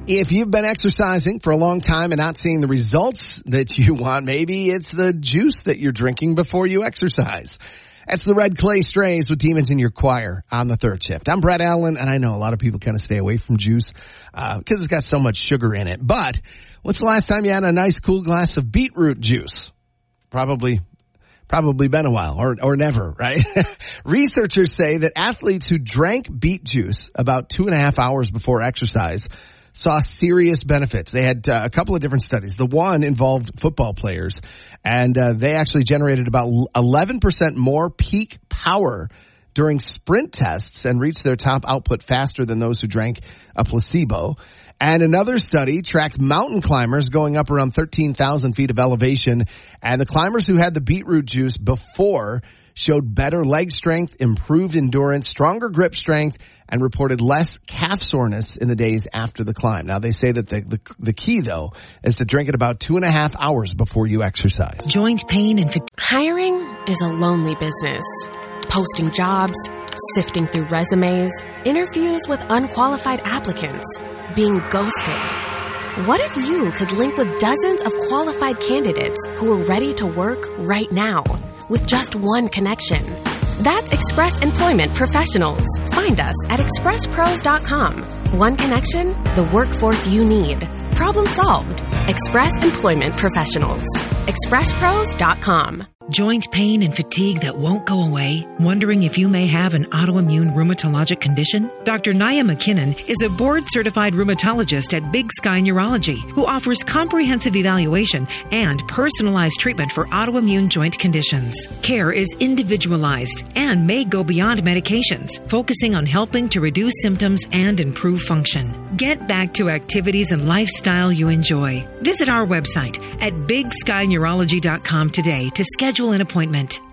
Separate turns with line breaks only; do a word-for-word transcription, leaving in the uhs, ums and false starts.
If you've been exercising for a long time and not seeing the results that you want, maybe it's the juice that you're drinking before you exercise. That's the Red Clay Strays with Demons in Your Choir on the third shift. I'm Brett Allen, and I know a lot of people kind of stay away from juice uh, because it's got so much sugar in it. But when's the last time you had a nice cool glass of beetroot juice? Probably Probably been a while, or or never, right? Researchers say that athletes who drank beet juice about two and a half hours before exercise saw serious benefits. They had uh, a couple of different studies. The one involved football players, and uh, they actually generated about eleven percent more peak power during sprint tests and reached their top output faster than those who drank a placebo. And another study tracked mountain climbers going up around thirteen thousand feet of elevation, and the climbers who had the beetroot juice before showed better leg strength, improved endurance, stronger grip strength, and reported less calf soreness in the days after the climb. Now, they say that the, the, the key, though, is to drink it about two and a half hours before you exercise.
Joint pain and fatigue.
Hiring is a lonely business. Posting jobs, sifting through resumes, interviews with unqualified applicants, being ghosted. What if you could link with dozens of qualified candidates who are ready to work right now with just one connection? That's Express Employment Professionals. Find us at express pros dot com. One connection, the workforce you need. Problem solved. Express Employment Professionals. express pros dot com.
Joint pain and fatigue that won't go away? Wondering if you may have an autoimmune rheumatologic condition? Doctor Naya McKinnon is a board-certified rheumatologist at Big Sky Neurology who offers comprehensive evaluation and personalized treatment for autoimmune joint conditions. Care is individualized and may go beyond medications, focusing on helping to reduce symptoms and improve function. Get back to activities and lifestyle you enjoy. Visit our website at big sky neurology dot com today to schedule an appointment.